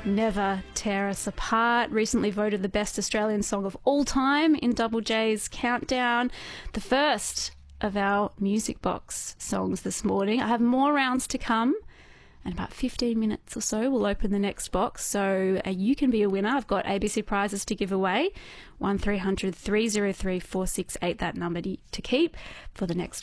Never Tear Us Apart, recently voted the best Australian song of all time in Double J's Countdown, the first of our Music Box songs this morning. I have more rounds to come. In about 15 minutes or so, we'll open the next box. So you can be a winner. I've got ABC prizes to give away. 1300 303 468, that number to keep for the next